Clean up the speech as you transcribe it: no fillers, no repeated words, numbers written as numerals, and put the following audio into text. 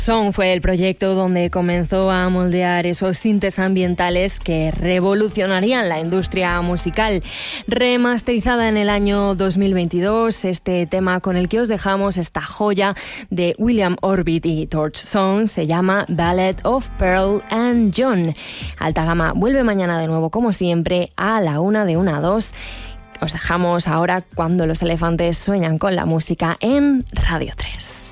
Song fue el proyecto donde comenzó a moldear esos sintes ambientales que revolucionarían la industria musical. Remasterizada en el año 2022, este tema con el que os dejamos, esta joya de William Orbit y Torch Song, se llama Ballad of Pearl and John. Alta Gama vuelve mañana de nuevo, como siempre, a la 1 de 1 a 2. Os dejamos ahora Cuando los elefantes sueñan con la música en Radio 3.